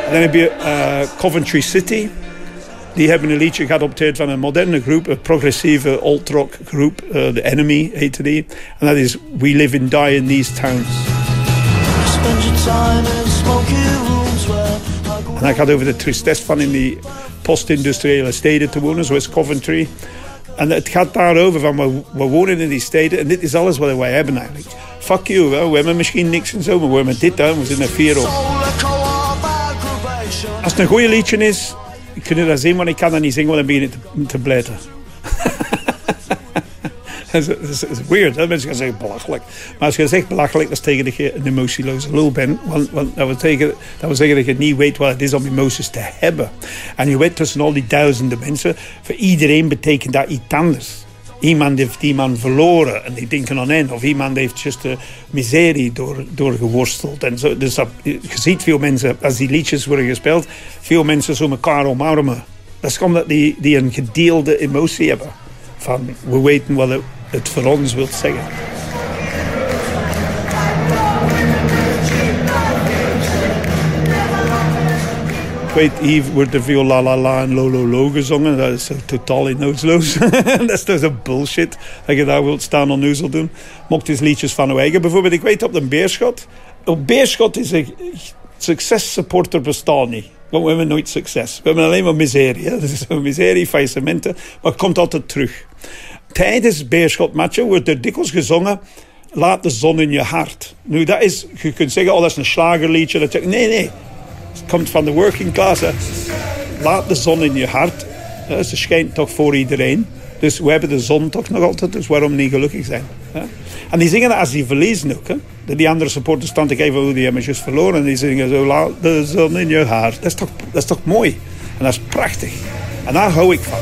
Dan heb je Coventry City. Die hebben een liedje geadopteerd van een moderne groep, een progressieve alt-rock groep. The Enemy heette die. En dat is We Live and Die in These Towns. En dat gaat over de tristesse van in die post-industriële steden te wonen, zoals Coventry. En het gaat daarover van, we wonen in die steden en dit is alles wat wij hebben eigenlijk. Fuck you, we hebben misschien niks en zo, maar we hebben dit, we zitten er 4 op. Als het een goeie liedje is, kun je dat zien, maar ik kan dat niet zingen, want dan begin ik te blijten. Dat is weird, hè? Mensen gaan zeggen belachelijk. Maar als je zegt belachelijk, dat is tegen dat je een emotieloze lul bent. Want dat wil zeggen dat je niet weet wat het is om emoties te hebben. En je weet tussen al die duizenden mensen, voor iedereen betekent dat iets anders. Iemand heeft iemand verloren en die denken aan hen. Of iemand heeft juist de miserie doorgeworsteld. En zo. Dus je ziet veel mensen, als die liedjes worden gespeeld, veel mensen zo elkaar omarmen. Dat is omdat die een gedeelde emotie hebben. Van, we weten wat het voor ons wil zeggen. Ik weet, hier wordt er veel la la la en lo lo lo gezongen. Dat is totaal inhoudsloos. Dat is dus een bullshit. Dat je daar wilt staan onnozel doen. Mocht eens liedjes van uw eigen. Bijvoorbeeld, ik weet op de Beerschot. Op Beerschot is een successupporter bestaat niet. Want we hebben nooit succes. We hebben alleen maar miserie. Hè? Dat is een miserie, faillissementen. Maar het komt altijd terug. Tijdens Beerschot-matchen wordt er dikwijls gezongen... Laat de zon in je hart. Nu, dat is... Je kunt zeggen, dat is een slagerliedje. Nee. Het komt van de working class. Hè. Laat de zon in je hart. Ze schijnt toch voor iedereen. Dus we hebben de zon toch nog altijd. Dus waarom niet gelukkig zijn? Hè? En die zingen dat als die verliezen ook. Hè. Die andere supporters staan te kijken hoe die hebben juist verloren. En die zingen zo, laat de zon in je hart. Dat is toch mooi? En dat is prachtig. En daar hou ik van.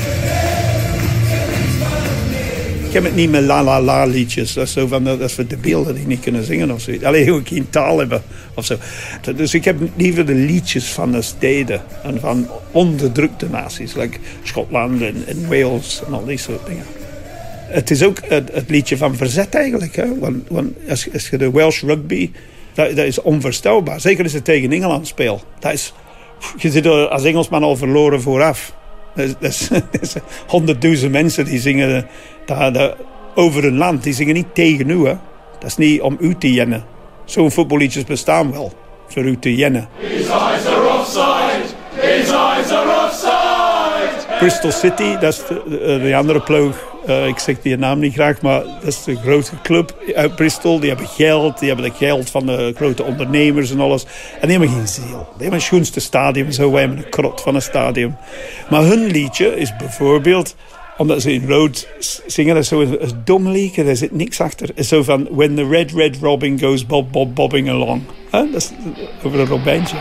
Ik heb het niet met la la la liedjes. Dat is, zo van, dat is voor de beelden die niet kunnen zingen of zoiets. Alleen hoe ik geen taal hebben of zo. Dus ik heb liever de liedjes van de steden. En van onderdrukte naties. Like Schotland en Wales en al die soort dingen. Het is ook het liedje van verzet eigenlijk. Hè? Want als je de Welsh rugby... Dat is onvoorstelbaar. Zeker als het tegen Engeland speelt. Je zit er als Engelsman al verloren vooraf. Dat is 100.000 mensen die zingen over een land. Die zingen niet tegen u. Hè? Dat is niet om u te jennen. Zo'n voetballiedjes bestaan wel. Voor u te jennen. His eyes are offside. His eyes are offside. Bristol City, dat is de andere ploeg. Ik zeg die naam niet graag, maar dat is de grote club uit Bristol. Die hebben geld, die hebben het geld van de grote ondernemers en alles. En die hebben geen ziel. Die hebben het schoonste stadium, zo. Wij hebben een krot van een stadium. Maar hun liedje is bijvoorbeeld, omdat ze in rood zingen, dat is zo een dom liedje, daar zit niks achter. Het is zo van, when the red, red robin goes bob, bob, bobbing along. Dat is over een robijntje.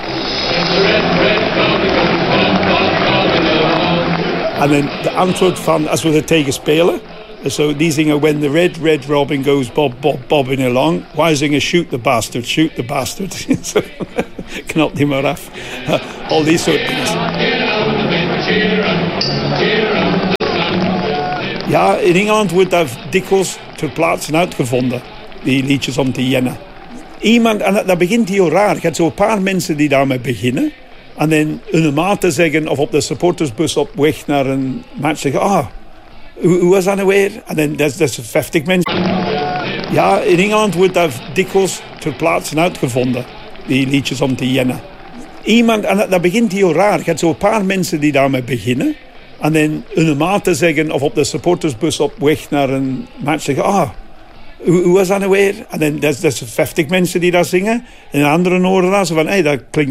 En dan de antwoord van, als we er tegen spelen... So die zingen, when the red, red robin goes bob, bob, bobbing along. Wij zingen, shoot the bastard, shoot the bastard. Knapt die maar af. Al die soort dingen. Ja, in Engeland wordt dat dikwijls ter plaatse uitgevonden. Die liedjes om te jennen. En dat begint heel raar. Je hebt zo'n paar mensen die daarmee beginnen... En dan hun maten zeggen, of op de supportersbus op weg naar een match zeggen... hoe was dat nou weer? En dan, dat is 50 mensen. Ja, in Engeland wordt dat dikwijls ter plaatse uitgevonden. Die liedjes om te jennen. En dat begint heel raar. Je hebt zo'n paar mensen die daarmee beginnen. En dan hun maten zeggen, of op de supportersbus op weg naar een match zeggen... hoe was dat nou weer? En dan, dat is 50 mensen die dat zingen. En anderen horen dat zo van, dat klinkt